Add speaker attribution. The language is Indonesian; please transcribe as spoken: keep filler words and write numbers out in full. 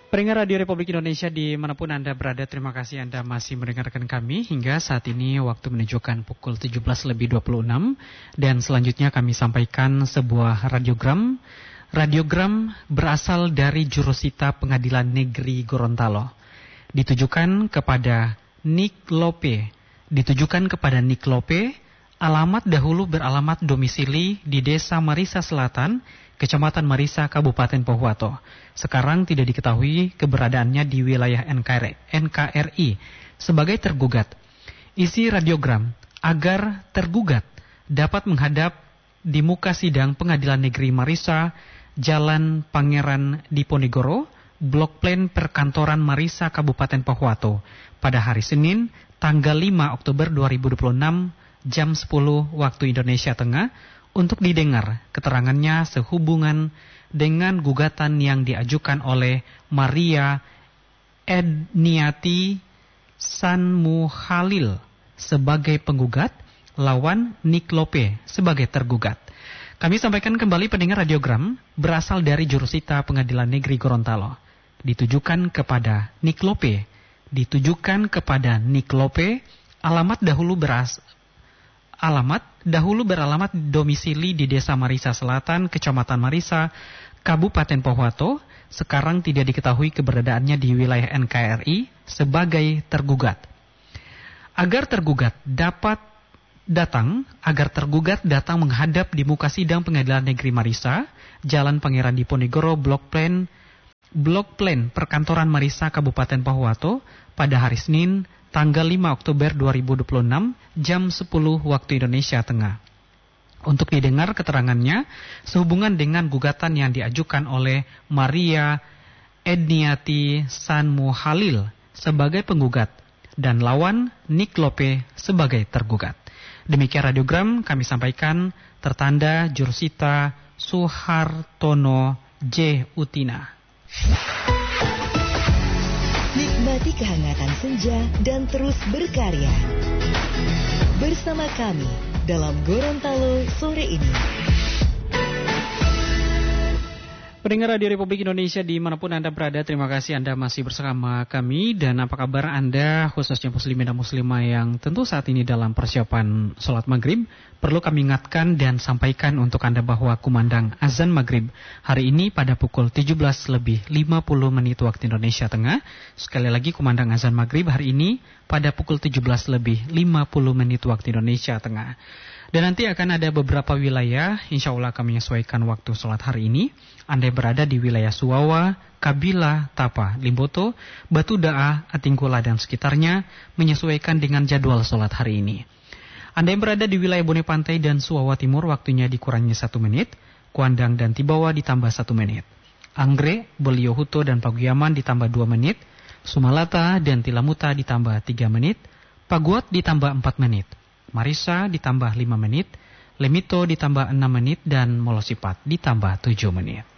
Speaker 1: Pendengar Radio Republik Indonesia dimanapun Anda berada, terima kasih Anda masih mendengarkan kami. Hingga saat ini waktu menunjukkan pukul tujuh belas lebih dua puluh enam. Dan selanjutnya kami sampaikan sebuah radiogram. Radiogram berasal dari jurusita Pengadilan Negeri Gorontalo. Ditujukan kepada Nick Lope. Ditujukan kepada Nick Lope. Alamat dahulu beralamat domisili di Desa Marisa Selatan, Kecamatan Marisa, Kabupaten Pohuwato. Sekarang tidak diketahui keberadaannya di wilayah N K R I sebagai tergugat. Isi radiogram agar tergugat dapat menghadap di muka sidang Pengadilan Negeri Marisa, Jalan Pangeran Diponegoro, Blok Plan Perkantoran Marisa, Kabupaten Pohuwato, pada hari Senin, tanggal lima Oktober dua ribu dua puluh enam, jam sepuluh waktu Indonesia Tengah, untuk didengar keterangannya sehubungan dengan gugatan yang diajukan oleh Maria Edniati Sanmuhalil sebagai penggugat lawan Nick Lope sebagai tergugat. Kami sampaikan kembali pendengar radiogram berasal dari jurusita Pengadilan Negeri Gorontalo. Ditujukan kepada Nick Lope. Ditujukan kepada Nick Lope, alamat dahulu beras Alamat dahulu beralamat domisili di Desa Marisa Selatan, Kecamatan Marisa, Kabupaten Pohuwato. Sekarang tidak diketahui keberadaannya di wilayah N K R I sebagai tergugat. Agar tergugat dapat datang, agar tergugat datang menghadap di muka sidang Pengadilan Negeri Marisa, Jalan Pangeran Diponegoro, Blok Plan, Blok Plan Perkantoran Marisa, Kabupaten Pohuwato, pada hari Senin, tanggal lima Oktober dua ribu dua puluh enam, jam sepuluh waktu Indonesia Tengah. Untuk didengar keterangannya sehubungan dengan gugatan yang diajukan oleh Maria Edniati Sanmuhalil sebagai penggugat dan lawan Nick Lope sebagai tergugat. Demikian radiogram kami sampaikan, tertanda jurusita Suhartono J. Utina.
Speaker 2: Nikmati kehangatan senja dan terus berkarya bersama kami dalam Gorontalo sore ini.
Speaker 1: Pendengar Radio Republik Indonesia dimanapun Anda berada, terima kasih Anda masih bersama kami. Dan apa kabar Anda, khususnya muslimin dan muslimah yang tentu saat ini dalam persiapan sholat maghrib. Perlu kami ingatkan dan sampaikan untuk Anda bahwa kumandang azan maghrib hari ini pada pukul tujuh belas lebih lima puluh menit waktu Indonesia Tengah. Sekali lagi, kumandang azan maghrib hari ini pada pukul tujuh belas lebih lima puluh menit waktu Indonesia Tengah. Dan nanti akan ada beberapa wilayah, insya Allah kami menyesuaikan waktu sholat hari ini. Anda berada di wilayah Suwawa, Kabila, Tapa, Limboto, Batu Da'a, Atinggola dan sekitarnya, menyesuaikan dengan jadwal sholat hari ini. Anda yang berada di wilayah Bone Pantai dan Suwawa Timur, waktunya dikurangi satu menit. Kuandang dan Tibawa ditambah satu menit. Anggrek, Beliohuto dan Paguyaman ditambah dua menit. Sumalata dan Tilamuta ditambah tiga menit. Paguat ditambah empat menit. Marisa ditambah lima menit, Lemito ditambah enam menit, dan Molosipat ditambah tujuh menit.